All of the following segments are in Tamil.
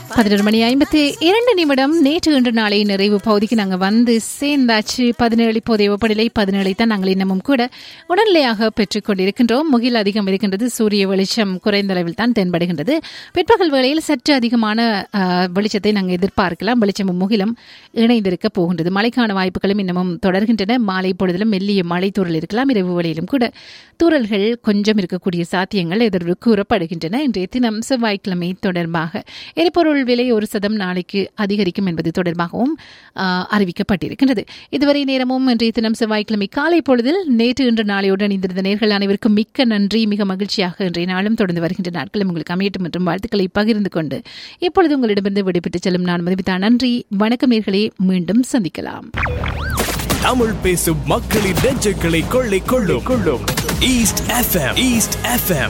11:52 நேற்று இன்று நாளை நிறைவு பகுதிக்கு நாங்கள் வந்து சேர்ந்தாச்சு. 17 இப்போதைய வெப்பநிலை 17 தான் நாங்கள் இன்னமும் கூட உடனடியாக பெற்றுக் கொண்டிருக்கின்றோம். முகில் அதிகம் இருக்கின்றது, சூரிய வெளிச்சம் குறைந்த அளவில் தான் தென்படுகின்றது. பிற்பகல் வேளையில் சற்று அதிகமான வெளிச்சத்தை நாங்கள் எதிர்பார்க்கலாம். வெளிச்சமும் முகிலும் இணைந்திருக்க போகின்றது. மழைக்கான வாய்ப்புகளும் இன்னமும் தொடர்கின்றன. மாலை பொழுதிலும் மெல்லிய மழை தூறல் இருக்கலாம். இரவு வேளையிலும் கூட தூறல்கள் கொஞ்சம் இருக்கக்கூடிய சாத்தியங்கள் எதிர்வு கூறப்படுகின்றன. இன்றைய தினம் செவ்வாய்க்கிழமை தொடர்பாக எரிபொருள் விலை 1% நாளைக்கு அதிகரிக்கும் என்பது தொடர்பாகவும் அறிவிக்கப்பட்டிருக்கின்றது. இதுவரை நேரமும் இன்றைய தினம் செவ்வாய்க்கிழமை காலை பொழுதில் நேற்று இன்று நாளையுடன் இணைந்திருந்த நேர்கள் அனைவருக்கும் மிக்க நன்றி. மிக மகிழ்ச்சியாக இன்றைய நாளும் தொடர்ந்து வருகின்ற நாட்களும் உங்களுக்கு அமையட்டும் மற்றும் வாழ்த்துக்களை பகிர்ந்து கொண்டு இப்பொழுது உங்களிடமிருந்து விடைபெற்று செல்லும் நான் மதிப்பித்தா. நன்றி, வணக்கம் நேர்களே. மீண்டும் சந்திக்கலாம். தமிழ் பேசும் மக்களின் நெஞ்சுகளை கொள்ளை கொள்ளும் ஈஸ்ட் எஃப்எம்.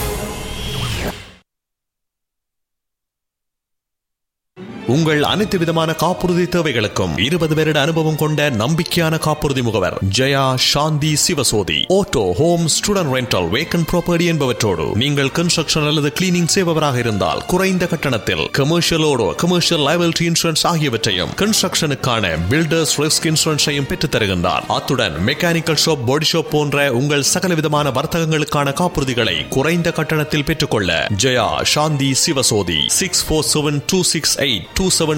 உங்கள் அனைத்து விதமான காப்புறுதி தேவைகளுக்கும் 20 வருட அனுபவம் கொண்ட நம்பிக்கையான காப்புறுதி முகவர் ஜெயா சாந்தி Sivasothy. Auto, home, student rental, vacant property என்பவற்றோடு நீங்கள் கன்ஸ்ட்ரக்ஷன் அல்லது கிளீனிங் செய்பவராக இருந்தால் குறைந்த கட்டணத்தில் கமர்ஷியலோடு கமர்ஷியல் லைபிலிட்டி இன்சூரன்ஸ் ஆகியவற்றையும் கன்ஸ்ட்ரக்ஷனுக்கான பில்டர்ஸ் ரிஸ்க் இன்சூரன்ஸையும் பெற்றுத் தருகின்றார். அத்துடன் மெக்கானிக்கல் ஷாப், பாடி ஷாப் போன்ற உங்கள் சகல விதமான வர்த்தகங்களுக்கான காப்புறுதிகளை குறைந்த கட்டணத்தில் பெற்றுக்கொள்ள ஜெயா சாந்தி Sivasothy 647-268-2710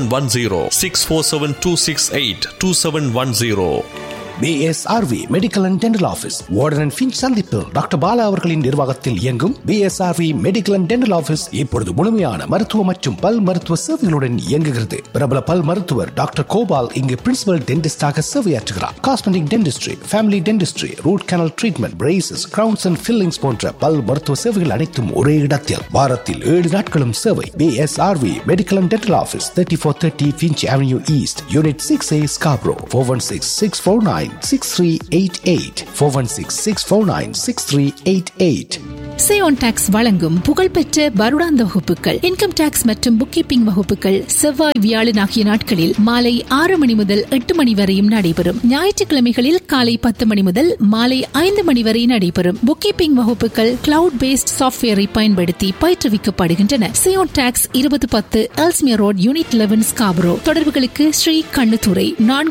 647-268-2710. BSRV medical and dental office, warden and Finch சந்திப்பு. டாக்டர் பாலா அவர்களின் நிர்வாகத்தில் இயங்கும் BSRV medical and dental office இப்பொழுது முழுமையான மருத்துவ மற்றும் பல் மருத்துவ சேவைகளுடன் இயங்குகிறது. பிரபல பல் மருத்துவர் டாக்டர் கோபால் இங்கு principal டென்டிஸ்டாக சேவையாற்றுகிறார். Cosmetic dentistry, family dentistry, root canal treatment, braces, crowns and fillings போன்ற பல் மருத்துவ சேவைகள் அனைத்தும் ஒரே இடத்தில். வாரத்தில் 7 நாட்களும் சேவை. BSRV medical and dental office, 3430 Finch Avenue East, Unit 6A, Scarborough. 416-649-6388 416-649-6388. Seyon tax வழங்கும் புகழ்பெற்ற வருடாந்த வகுப்புகள், இன்கம் டாக்ஸ் மற்றும் புக் கீப்பிங் வகுப்புகள் செவ்வாய், வியாழன் ஆகிய நாட்களில் மாலை 6 மணி முதல் 8 மணி வரையும் நடைபெறும். ஞாயிற்றுக்கிழமைகளில் காலை 10 மணி முதல் மாலை 5 மணி வரை நடைபெறும். புக் கீப்பிங் வகுப்புகள் கிளவுட் பேஸ்ட் சாஃப்ட்வேரை பயன்படுத்தி பயிற்றுவிக்கப்படுகின்றன. Seyon tax 2010 Ellesmere road, unit 11, Scarborough. தொடர்புகளுக்கு Sri Kannuthurai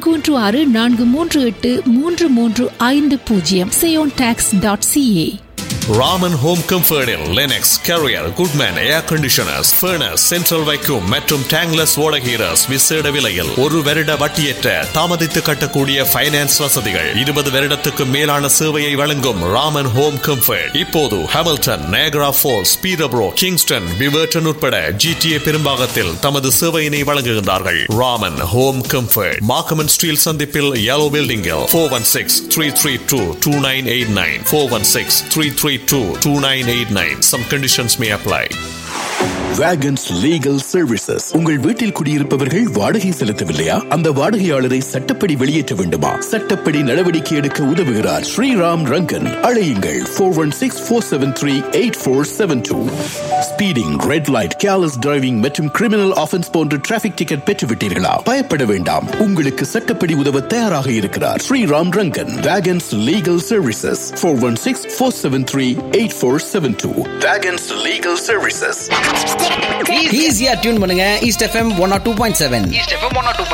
416-438-3350 seontax.ca. Raman home கம்ஃபர்டில் Linux, carrier, Goodman ஏர் கண்டிஷனர்ஸ், ஃபர்னஸ், சென்ட்ரல் வைக்யூம் மற்றும் டேங்லஸ் ஓடகீரஸ் விசேட விலையில் 1 வருட வட்டியற்ற தாமதித்து கட்டக்கூடிய ஃபைனான்ஸ் வசதிகள். 20 வருடத்துக்கு மேலான சேவையை வழங்கும் ராமன் ஹோம் கம்ஃபர்ட் இப்போது ஹாமில்டன், நயாகரா ஃபால்ஸ், பீரப்ரோ, கிங்ஸ்டன், விவர்டன் உட்பட GTA பெரும்பாகத்தில் தமது சேவையினை வழங்குகின்றார்கள். ராமன் ஹோம் கம்ஃபர்ட் மார்க்கம் ஸ்டீல் சந்திப்பில் yellow பில்டிங்கில் 416-332-2989 416-332-2989. Some conditions may apply. Wagons Legal Services. உங்கள் வீட்டில் குடியிருப்பவர்கள் வாடகை செலுத்தவில்லையா? அந்த வாடகையாளரை சட்டப்படி வெளியேற்ற வேண்டுமா? சட்டப்படி நடவடிக்கை எடுக்க உதவுகிறார் ஸ்ரீராம் ரங்கன். அழையுங்கள் 416-473-8472. Speeding, red light, careless driving மற்றும் கிரிமினல் ஆஃபென்ஸ் போன்ற டிராபிக் டிக்கெட் பெற்றுவிட்டீர்களா? பயப்பட வேண்டாம், உங்களுக்கு சட்டப்படி உதவ தயாராக இருக்கிறார் Sriram Rangan. Wagons Legal Services 416-473-8472. Wagons Legal Services. ஈஸியா டியூன் பண்ணுங்க. East FM 102.7.